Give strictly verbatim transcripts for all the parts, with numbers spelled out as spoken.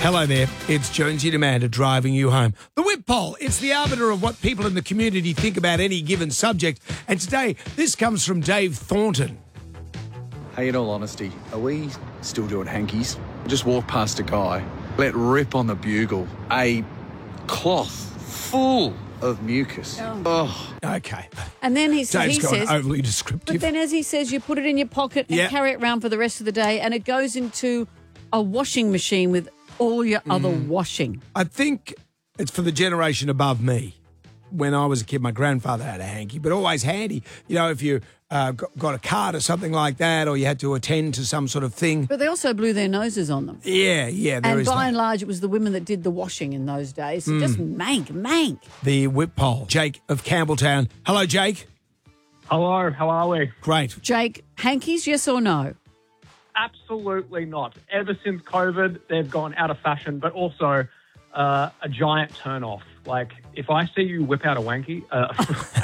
Hello there, it's Jonesy and Amanda driving you home. The Whip Poll, it's the arbiter of what people in the community think about any given subject. And today, this comes from Dave Thornton. Hey, in all honesty, are we still doing hankies? Just walk past a guy, let rip on the bugle, a cloth full of mucus. Oh. Oh. Okay. And then he, Dave's he gone says, overly descriptive. but then as he says, you put it in your pocket and Yeah. carry it around for the rest of the day, and it goes into a washing machine with all your other washing. I think it's for the generation above me. When I was a kid, my grandfather had a hanky, but always handy. You know, if you uh, got, got a card or something like that, or you had to attend to some sort of thing. But they also blew their noses on them. Yeah, yeah, there And is by that. and large, it was the women that did the washing in those days. So just mank, mank. The Whip Poll. Jake of Campbelltown. Hello, Jake. Hello, how are we? Great. Jake, hankies, yes or no? Absolutely not. Ever since COVID, they've gone out of fashion, but also uh, a giant turn-off. Like, if I see you whip out a wanky, uh,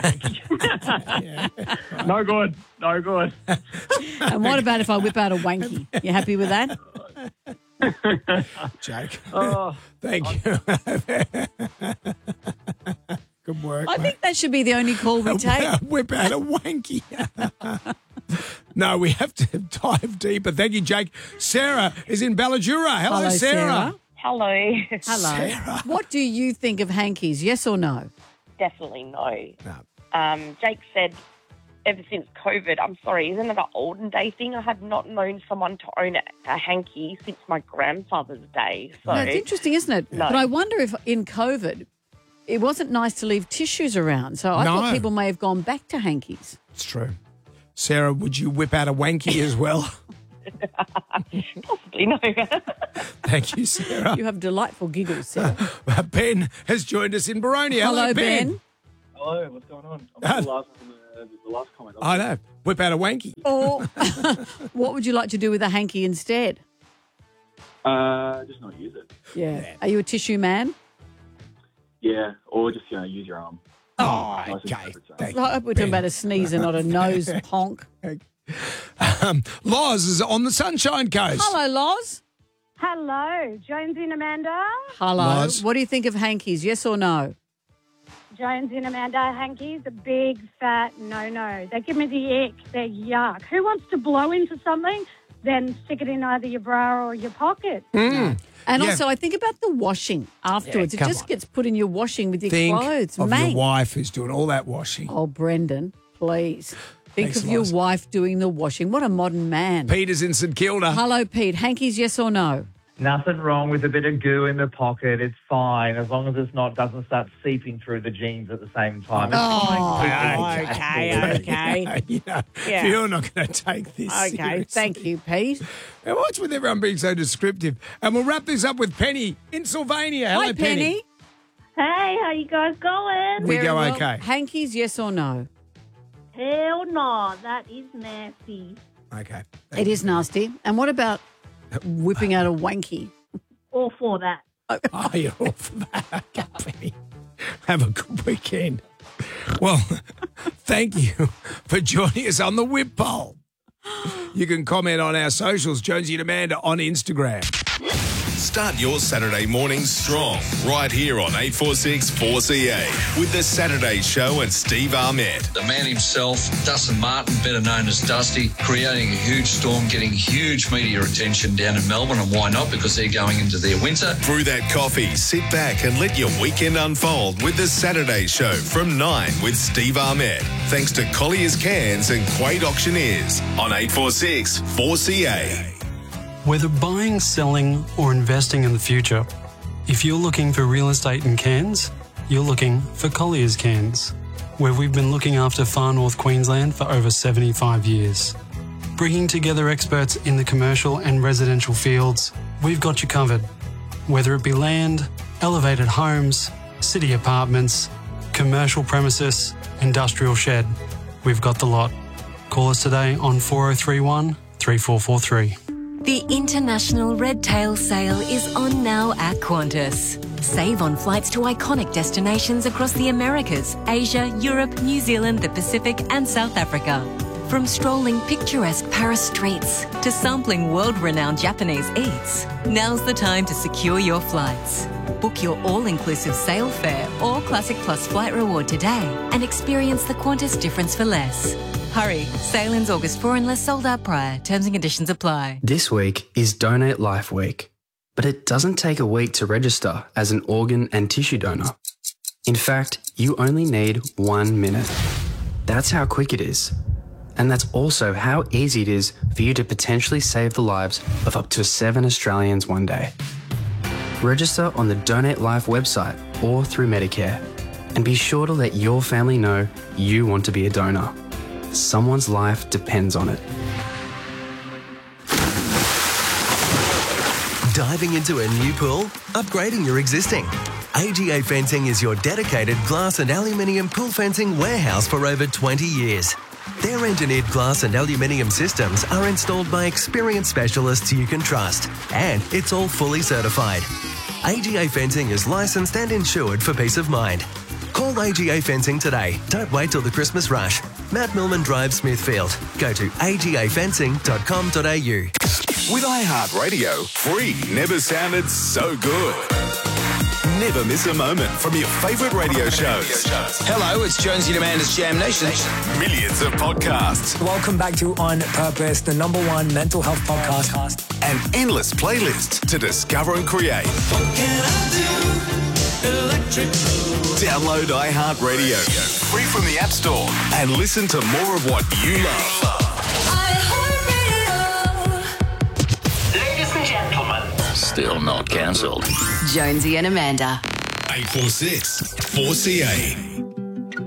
wanky. no good, no good. And what about if I whip out a wanky? You happy with that? Jake. Oh, Thank you. Good work. I mate. think that should be the only call we take. Whip out a wanky. No, we have to dive deeper. Thank you, Jake. Sarah is in Ballajura. Hello, Hello, Sarah. Sarah. Hello. Hello. Sarah. What do you think of hankies, yes or no? Definitely no. No. Um, Jake said, ever since COVID, I'm sorry, isn't it an olden day thing? I have not known someone to own a, a hanky since my grandfather's day. So No, it's interesting, isn't it? No. But I wonder if in COVID, it wasn't nice to leave tissues around. So I No. thought people may have gone back to hankies. It's true. Sarah, would you whip out a wanky as well? possibly no. Thank you, Sarah. You have delightful giggles, Sarah. Ben has joined us in Baronia. Hello, Hello, Ben. Ben. Hello, what's going on? I'm the last one, uh, the last comment. I know. Whip out a wanky. Or what would you like to do with a hanky instead? Uh, just not use it. Yeah. Are you a tissue man? Yeah, or just, you know, use your arm. Oh, Nice and okay. separate zone. Thank I hope we're talking about a sneeze and not a nose honk. Um, Loz is on the Sunshine Coast. Hello, Loz. Hello, Jonesy and Amanda. Hello. Loz. What do you think of hankies, yes or no? Jonesy and Amanda, hankies, a big fat no-no. They give me the ick. They're yuck. Who wants to blow into something, then stick it in either your bra or your pocket? And Yeah. also, I think about the washing afterwards. Yeah, it come just on. gets put in your washing with your Think clothes. of Mate. your wife who's doing all that washing. Oh, Brendan, please. Think Thanks, of your Loz. wife doing the washing. What a modern man. Peter's in St Kilda. Hello, Pete. Hankies, yes or no? Nothing wrong with a bit of goo in the pocket. It's fine as long as it's not doesn't start seeping through the jeans at the same time. It's Oh, fine. okay, okay. You know, Yeah. You're not going to take this Okay, seriously. thank you, Pete. Now, what's with everyone being so descriptive? And we'll wrap this up with Penny in Sylvania. Hello, Hi, Penny. Hey, how you guys going? We Very go well. okay. Hankies, yes or no? Hell no, that is nasty. Okay. It is nasty. And what about whipping out a wanky? All for that. Oh, you're all for that. Okay, Penny. Have a good weekend. Well, thank you for joining us on the Whip Poll. You can comment on our socials, Jonesy and Amanda on Instagram. Start your Saturday mornings strong right here on eight forty-six four C A with The Saturday Show and Steve Ahmed. The man himself, Dustin Martin, better known as Dusty, creating a huge storm, getting huge media attention down in Melbourne. And why not? Because they're going into their winter. Brew that coffee, sit back and let your weekend unfold with The Saturday Show from nine with Steve Ahmed. Thanks to Collier's Cans and Quade Auctioneers on eight forty-six four C A. Whether buying, selling, or investing in the future, if you're looking for real estate in Cairns, you're looking for Collier's Cairns, where we've been looking after far north Queensland for over seventy-five years. Bringing together experts in the commercial and residential fields, we've got you covered. Whether it be land, elevated homes, city apartments, commercial premises, industrial shed, we've got the lot. Call us today on four oh three one, three four four three. The International Red Tail Sale is on now at Qantas. Save on flights to iconic destinations across the Americas, Asia, Europe, New Zealand, the Pacific and South Africa. From strolling picturesque Paris streets to sampling world-renowned Japanese eats, now's the time to secure your flights. Book your all-inclusive sail fare or Classic Plus flight reward today and experience the Qantas difference for less. Hurry, sail-ins August fourth unless sold out prior. Terms and conditions apply. This week is Donate Life Week, but it doesn't take a week to register as an organ and tissue donor. In fact, you only need one minute. That's how quick it is. And that's also how easy it is for you to potentially save the lives of up to seven Australians one day. Register on the Donate Life website or through Medicare. And be sure to let your family know you want to be a donor. Someone's life depends on it. Diving into a new pool? Upgrading your existing? A G A Fencing is your dedicated glass and aluminium pool fencing warehouse for over twenty years. Their engineered glass and aluminium systems are installed by experienced specialists you can trust, and it's all fully certified. A G A Fencing is licensed and insured for peace of mind. Call A G A Fencing today. Don't wait till the Christmas rush. Matt Millman Drive, Smithfield. Go to a g a fencing dot com dot a u. With iHeartRadio, free never sounded so good. Never miss a moment from your favourite radio shows. Hello, it's Jonesy and Amanda's Jam Nation. Millions of podcasts. Welcome back to On Purpose, the number one mental health podcast. And endless playlists to discover and create. Download iHeartRadio, free from the App Store, and listen to more of what you love. Ladies and gentlemen. Still not cancelled. Jonesy and Amanda. eight four six four C A.